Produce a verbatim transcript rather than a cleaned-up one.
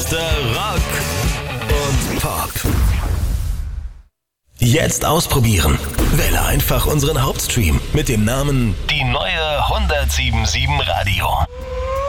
Beste Rock und Pop. Jetzt ausprobieren. Wähle einfach unseren Hauptstream mit dem Namen Die neue hundertsieben Komma sieben Radio.